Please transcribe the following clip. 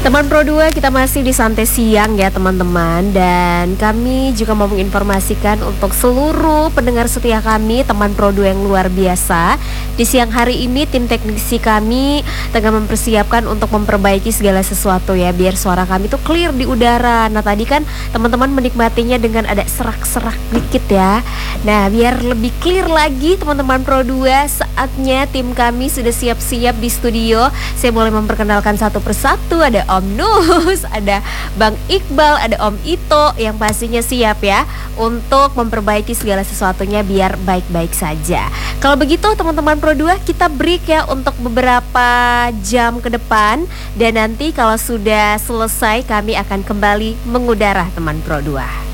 Teman Pro 2, kita masih di Santai Siang ya teman-teman. Dan kami juga mau menginformasikan untuk seluruh pendengar setia kami, teman Pro 2 yang luar biasa. Di siang hari ini tim teknisi kami tengah mempersiapkan untuk memperbaiki segala sesuatu ya, biar suara kami tuh clear di udara. Nah tadi kan teman-teman menikmatinya dengan ada serak-serak dikit ya. Nah biar lebih clear lagi teman-teman Pro 2, saatnya tim kami sudah siap-siap di studio. Saya boleh memperkenalkan satu persatu. Ada Om Nus, ada Bang Iqbal, ada Om Ito yang pastinya siap ya untuk memperbaiki segala sesuatunya biar baik-baik saja. Kalau begitu teman-teman Pro 2, kita break ya untuk beberapa jam ke depan. Dan nanti kalau sudah selesai kami akan kembali mengudara teman Pro 2.